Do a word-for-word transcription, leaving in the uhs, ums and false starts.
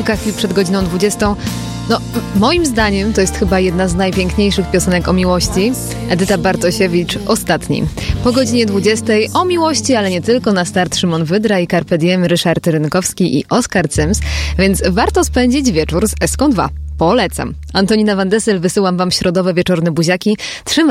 kilka chwil przed godziną dwudziestą. No, moim zdaniem to jest chyba jedna z najpiękniejszych piosenek o miłości. Edyta Bartosiewicz, Ostatni. Po godzinie dwudziestej o miłości, ale nie tylko. Na start Szymon Wydra i Carpe Diem, Ryszard Rynkowski i Oskar Cyms. Więc warto spędzić wieczór z Eską dwa. Polecam. Antonina Van Dessel, wysyłam wam środowe wieczorne buziaki. Trzymaj